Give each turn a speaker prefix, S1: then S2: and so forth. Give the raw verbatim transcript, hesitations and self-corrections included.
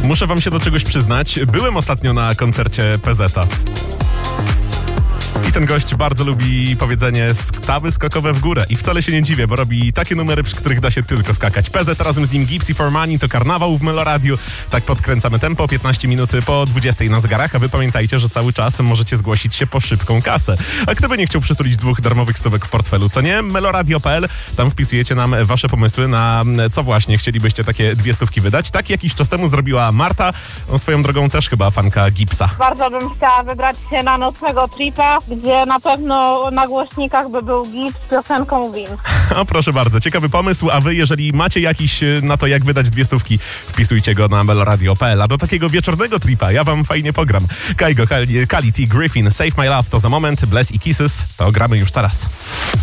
S1: Muszę wam się do czegoś przyznać. Byłem ostatnio na koncercie P Z-a. I ten gość bardzo lubi powiedzenie stawy skokowe w górę. I wcale się nie dziwię, bo robi takie numery, przy których da się tylko skakać. P Z, razem z nim Gypsy for Money, to karnawał w Meloradiu. Tak podkręcamy tempo, piętnaście minuty po dwudziestej na zegarach, a wy pamiętajcie, że cały czas możecie zgłosić się po szybką kasę. A kto by nie chciał przytulić dwóch darmowych stówek w portfelu, co nie? meloradio kropka p l, tam wpisujecie nam wasze pomysły na co właśnie chcielibyście takie dwie stówki wydać. Tak jakiś czas temu zrobiła Marta, no, swoją drogą też chyba fanka Gipsa.
S2: Bardzo bym chciała wybrać się na nocnego tripa, gdzie na pewno na głośnikach by był git z piosenką Win.
S1: O, proszę bardzo, ciekawy pomysł, a wy, jeżeli macie jakiś na to, jak wydać dwie stówki, wpisujcie go na meloradio kropka p l. A do takiego wieczornego tripa ja wam fajnie pogram. Kaigo, Kali T, Griffin, Save My Love to za moment, Bless i Kisses to gramy już teraz.